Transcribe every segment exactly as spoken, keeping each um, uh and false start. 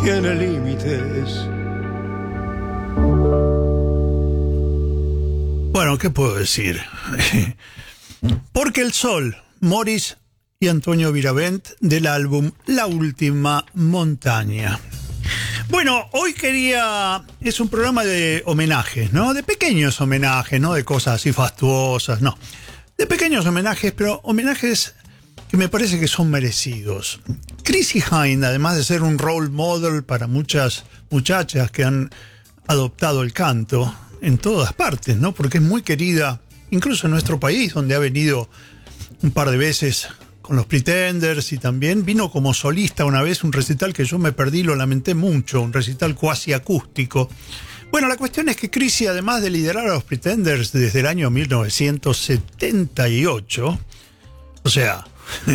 tiene límites. Bueno, ¿qué puedo decir? Porque el Sol, Morris y Antonio Viravent, del álbum La Última Montaña. Bueno, hoy quería... Es un programa de homenajes, ¿no? De pequeños homenajes, no de cosas así fastuosas, no. De pequeños homenajes, pero homenajes que me parece que son merecidos. Chrissie Hynde, además de ser un role model para muchas muchachas que han adoptado el canto en todas partes, ¿no? Porque es muy querida, incluso en nuestro país, donde ha venido un par de veces con los Pretenders, y también vino como solista una vez, un recital que yo me perdí, lo lamenté mucho, un recital cuasi acústico. Bueno, la cuestión es que Chrissie, además de liderar a los Pretenders desde el año mil novecientos setenta y ocho, o sea,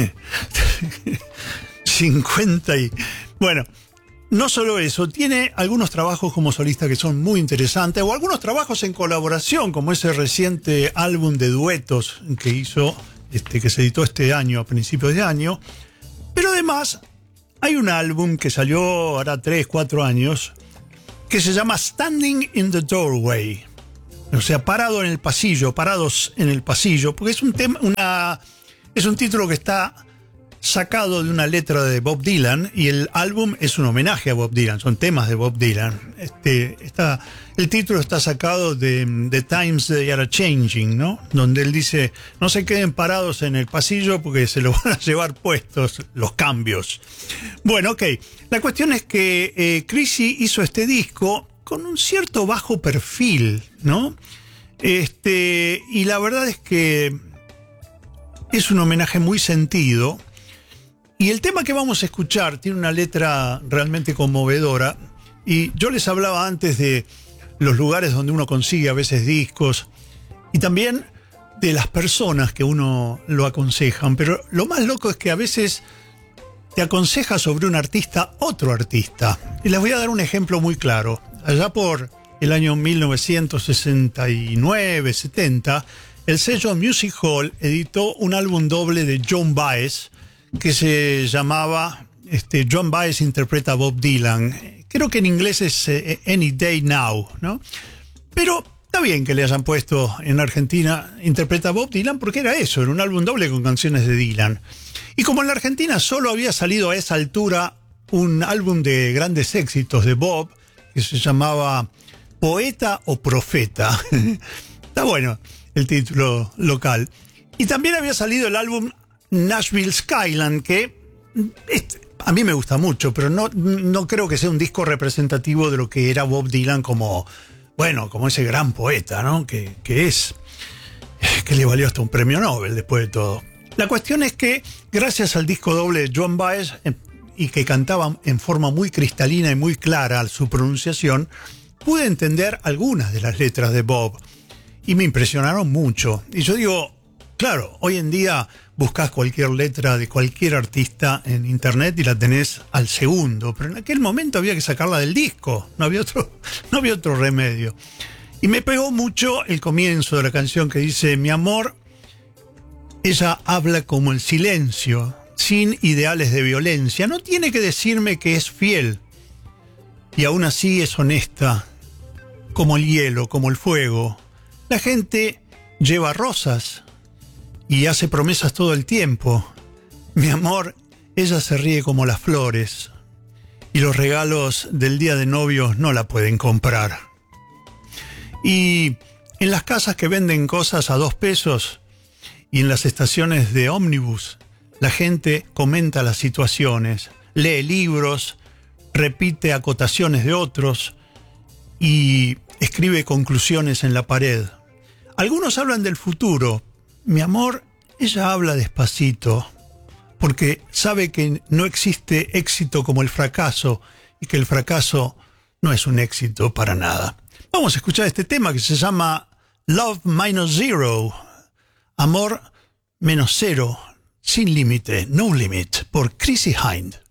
cincuenta y... Bueno, no solo eso, tiene algunos trabajos como solista que son muy interesantes, o algunos trabajos en colaboración, como ese reciente álbum de duetos que hizo... Este, que se editó este año, a principios de año. Pero además hay un álbum que salió ahora tres, cuatro años, que se llama Standing in the Doorway. O sea, parado en el pasillo, parados en el pasillo, porque es un tema, una, es un título que está sacado de una letra de Bob Dylan, y el álbum es un homenaje a Bob Dylan, son temas de Bob Dylan. Este, está, el título está sacado de The Times They Are Changing, ¿no? Donde él dice, no se queden parados en el pasillo porque se lo van a llevar puestos los cambios. Bueno, ok. La cuestión es que eh, Chrissie hizo este disco con un cierto bajo perfil, ¿no? Este, y la verdad es que es un homenaje muy sentido. Y el tema que vamos a escuchar tiene una letra realmente conmovedora. Y yo les hablaba antes de los lugares donde uno consigue a veces discos, y también de las personas que uno lo aconsejan. Pero lo más loco es que a veces te aconseja sobre un artista otro artista. Y les voy a dar un ejemplo muy claro. Allá por el año mil novecientos sesenta y nueve, setenta, el sello Music Hall editó un álbum doble de Joan Baez, que se llamaba este, Joan Baez interpreta a Bob Dylan. Creo que en inglés es eh, Any Day Now, ¿no? Pero está bien que le hayan puesto en Argentina interpreta a Bob Dylan, porque era eso, era un álbum doble con canciones de Dylan. Y como en la Argentina solo había salido a esa altura un álbum de grandes éxitos de Bob, que se llamaba Poeta o Profeta. Está bueno el título local. Y también había salido el álbum Nashville Skyline, que este, a mí me gusta mucho, pero no, no creo que sea un disco representativo de lo que era Bob Dylan como, bueno, como ese gran poeta, ¿no? Que, que es, que le valió hasta un premio Nobel después de todo. La cuestión es que, gracias al disco doble de Joan Baez, eh, y que cantaba en forma muy cristalina y muy clara su pronunciación, pude entender algunas de las letras de Bob, y me impresionaron mucho. Y yo digo, claro, hoy en día buscas cualquier letra de cualquier artista en internet y la tenés al segundo, pero en aquel momento había que sacarla del disco, no había otro, no había otro remedio. Y me pegó mucho el comienzo de la canción que dice: mi amor, ella habla como el silencio, sin ideales de violencia, no tiene que decirme que es fiel, y aún así es honesta, como el hielo, como el fuego. La gente lleva rosas y hace promesas todo el tiempo. Mi amor, ella se ríe como las flores, y los regalos del día de novios no la pueden comprar. Y en las casas que venden cosas a dos pesos y en las estaciones de ómnibus, la gente comenta las situaciones, lee libros, repite acotaciones de otros y escribe conclusiones en la pared. Algunos hablan del futuro. Mi amor, ella habla despacito, porque sabe que no existe éxito como el fracaso, y que el fracaso no es un éxito para nada. Vamos a escuchar este tema que se llama Love Minus Zero, amor menos cero, sin límite, no limit, por Chrissie Hynde.